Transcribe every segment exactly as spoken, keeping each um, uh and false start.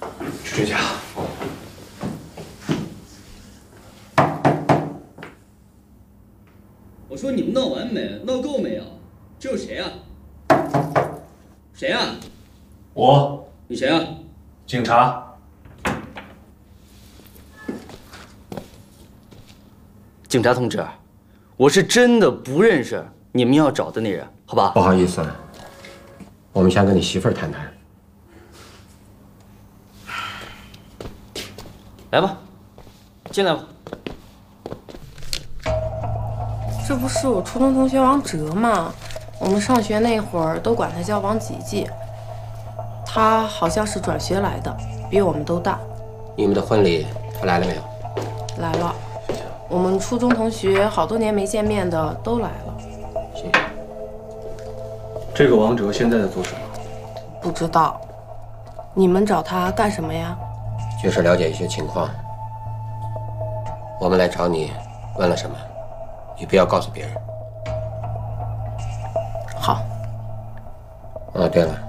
去追家。 我说你们闹完没？闹够没有？这有谁啊？谁啊？ 我。 你谁啊？ 警察。 警察同志，我是真的不认识你们要找的那人，好吧？ 不好意思，我们想跟你媳妇儿谈谈。 来吧，进来吧。 这不是我初中同学王哲吗？我们上学那会儿都管他叫王吉吉。他好像是转学来的，比我们都大。 你们的婚礼他来了没有？ 来了。我们初中同学好多年没见面的都来了。 谢谢。 这个王哲现在在做什么？ 不知道。你们找他干什么呀？ 就是了解一些情况。我们来找你，问了什么，你不要告诉别人。 好。 哦，对了，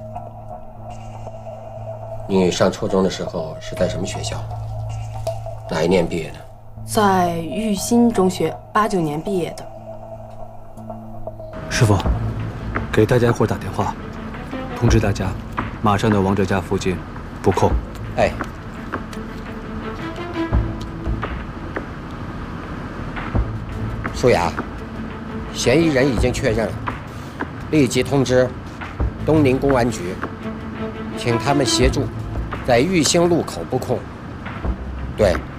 你上初中的时候是在什么学校？哪一年毕业的？ 在玉新中学，八九年毕业的。 师傅，给大家伙打电话，通知大家，马上到王哲家附近布控。 哎。苏雅，嫌疑人已经确认了，立即通知东宁公安局，请他们协助在玉兴路口布控。对。